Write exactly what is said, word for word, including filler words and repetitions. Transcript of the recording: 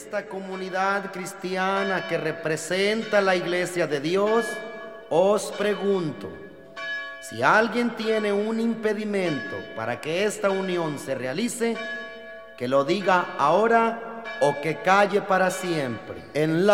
Esta comunidad cristiana que representa la Iglesia de Dios, os pregunto, si alguien tiene un impedimento para que esta unión se realice, que lo diga ahora o que calle para siempre. En la